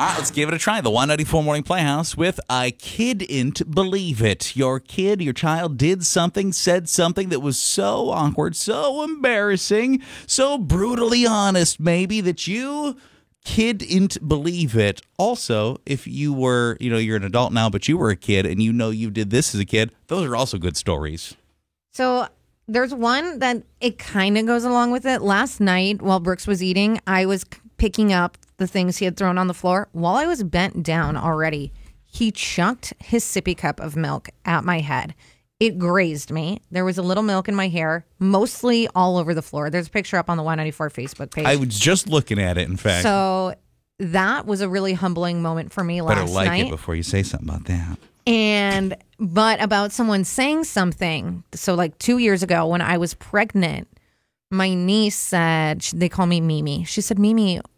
All right, let's give it a try. The 194 Morning Playhouse with I Kidn't Believe It. Your child did something, said something that was so awkward, so embarrassing, so brutally honest, maybe, that you kidn't believe it. Also, if you were, you're an adult now, but you were a kid and you did this as a kid, those are also good stories. So there's one that it kind of goes along with it. Last night while Brooks was eating, I was picking up the things he had thrown on the floor. While I was bent down already, he chucked his sippy cup of milk at my head. It grazed me. There was a little milk in my hair, mostly all over the floor. There's a picture up on the 194 Facebook page. I was just looking at it, in fact. So that was a really humbling moment for me last night. Better like it before you say something about that. But about someone saying something. So like 2 years ago when I was pregnant, my niece said, they call me Mimi. She said, Mimi,